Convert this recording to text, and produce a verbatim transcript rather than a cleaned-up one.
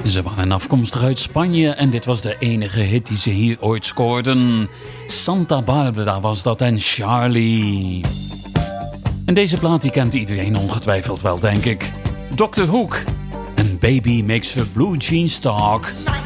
Ze waren afkomstig uit Spanje en dit was de enige hit die ze hier ooit scoorden. Santa Barbara was dat en Charlie. En deze plaat die kent iedereen ongetwijfeld wel, denk ik. doctor Hook en Baby Makes Her Blue Jeans Talk.